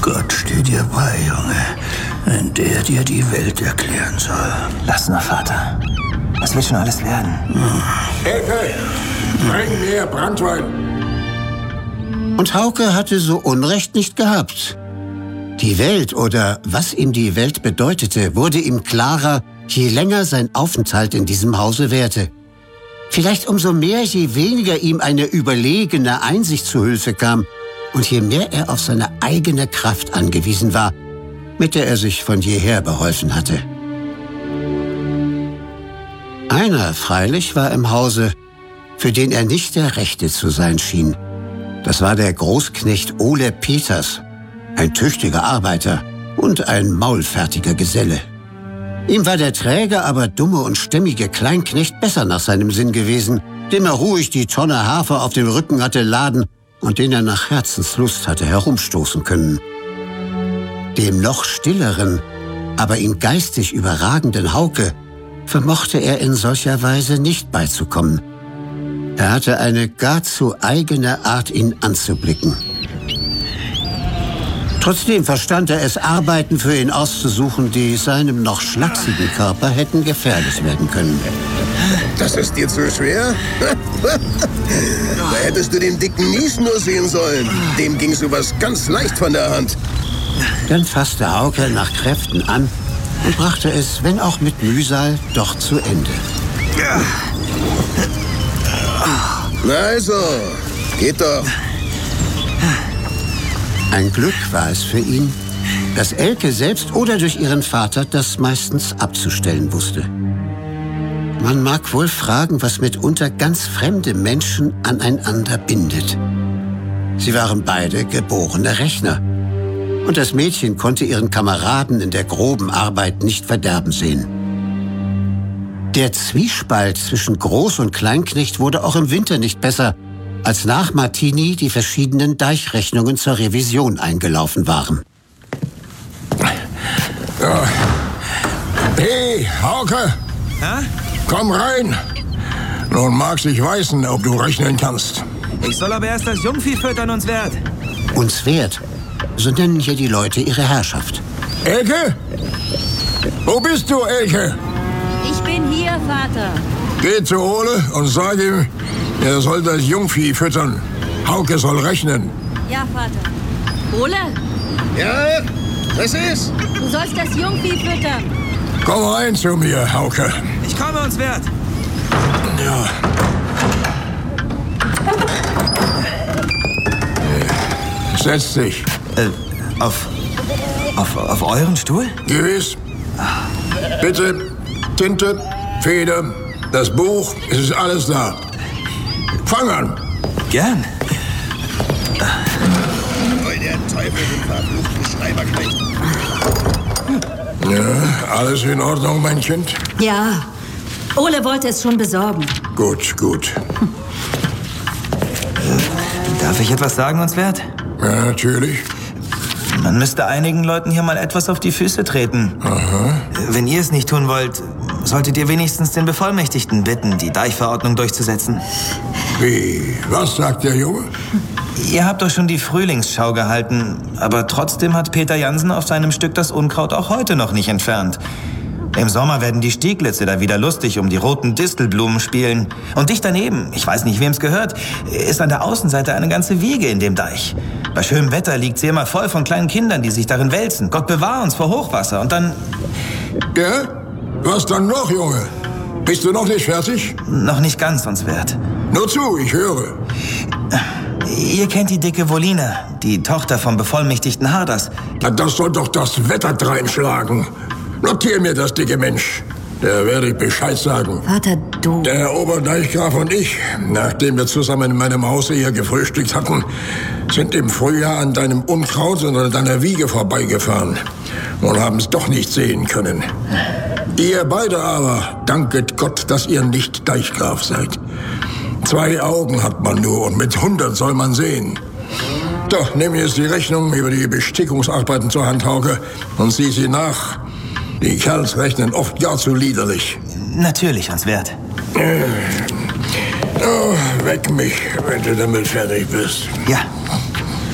Gott steht dir bei, Junge, wenn der dir die Welt erklären soll. Lass nur, Vater. Das wird schon alles werden. Elke, bring mir Branntwein. Und Hauke hatte so Unrecht nicht gehabt. Die Welt oder was ihm die Welt bedeutete, wurde ihm klarer, je länger sein Aufenthalt in diesem Hause währte. Vielleicht umso mehr, je weniger ihm eine überlegene Einsicht zu Hilfe kam und je mehr er auf seine eigene Kraft angewiesen war, mit der er sich von jeher beholfen hatte. Einer freilich war im Hause, für den er nicht der Rechte zu sein schien. Das war der Großknecht Ole Peters, ein tüchtiger Arbeiter und ein maulfertiger Geselle. Ihm war der träge, aber dumme und stämmige Kleinknecht besser nach seinem Sinn gewesen, dem er ruhig die Tonne Hafer auf dem Rücken hatte laden und den er nach Herzenslust hatte herumstoßen können. Dem noch stilleren, aber ihn geistig überragenden Hauke vermochte er in solcher Weise nicht beizukommen. Er hatte eine gar zu eigene Art, ihn anzublicken. Trotzdem verstand er es, Arbeiten für ihn auszusuchen, die seinem noch schlachsigen Körper hätten gefährlich werden können. Das ist dir zu schwer? Da hättest du den dicken Mies nur sehen sollen. Dem ging sowas ganz leicht von der Hand. Dann fasste Hauke nach Kräften an und brachte es, wenn auch mit Mühsal, doch zu Ende. Na also, geht doch. Ein Glück war es für ihn, dass Elke selbst oder durch ihren Vater das meistens abzustellen wusste. Man mag wohl fragen, was mitunter ganz fremde Menschen aneinander bindet. Sie waren beide geborene Rechner. Und das Mädchen konnte ihren Kameraden in der groben Arbeit nicht verderben sehen. Der Zwiespalt zwischen Groß- und Kleinknecht wurde auch im Winter nicht besser, als nach Martini die verschiedenen Deichrechnungen zur Revision eingelaufen waren. Ja. Hey, Hauke! Hä? Komm rein! Nun mag's ich weißen, ob du rechnen kannst. Ich soll aber erst das Jungvieh füttern, uns wert. Uns wert, so nennen hier die Leute ihre Herrschaft. Elke? Wo bist du, Elke? Ich bin hier, Vater. Geh zu Ole und sag ihm, er soll das Jungvieh füttern. Hauke soll rechnen. Ja, Vater. Ole, Ja, was ist? du sollst das Jungvieh füttern. Komm rein zu mir, Hauke. Ich komme, uns wert. Ja. Setz dich. Auf euren Stuhl? Gewiss. Bitte, Tinte, Feder, das Buch, es ist alles da. Fang an. Gern. Soll der Teufel den verfluchten Schreiber kriegen. Ja, alles in Ordnung, mein Kind? Ja, Ole wollte es schon besorgen. Gut, gut. Darf ich etwas sagen, uns wert? Ja, natürlich. Man müsste einigen Leuten hier mal etwas auf die Füße treten. Aha. Wenn ihr es nicht tun wollt, solltet ihr wenigstens den Bevollmächtigten bitten, die Deichverordnung durchzusetzen. Wie? Was sagt der Junge? Ihr habt doch schon die Frühlingsschau gehalten, aber trotzdem hat Peter Jansen auf seinem Stück das Unkraut auch heute noch nicht entfernt. Im Sommer werden die Stieglitze da wieder lustig um die roten Distelblumen spielen. Und dicht daneben, ich weiß nicht, wem's gehört, ist an der Außenseite eine ganze Wiege in dem Deich. Bei schönem Wetter liegt sie immer voll von kleinen Kindern, die sich darin wälzen. Gott bewahr uns vor Hochwasser. Und dann... Ja? Was dann noch, Junge? Bist du noch nicht fertig? Noch nicht ganz, uns wert. Nur zu, ich höre. Ihr kennt die dicke Woline, die Tochter vom bevollmächtigten Harders. Na, das soll doch das Wetter dreinschlagen. Notier mir das, dicke Mensch. Da werde ich Bescheid sagen. Vater, du... Der Oberdeichgraf und ich, nachdem wir zusammen in meinem Hause hier gefrühstückt hatten, sind im Frühjahr an deinem Unkraut und an deiner Wiege vorbeigefahren und haben es doch nicht sehen können. Ihr beide aber, danket Gott, dass ihr nicht Deichgraf seid. 2 Augen hat man nur und mit 100 soll man sehen. Doch, nimm jetzt die Rechnung über die Bestickungsarbeiten zur Hand, Hauke, und sieh sie nach. Die Kerls rechnen oft gar zu liederlich. Natürlich, uns wert. Oh, weck mich, wenn du damit fertig bist. Ja.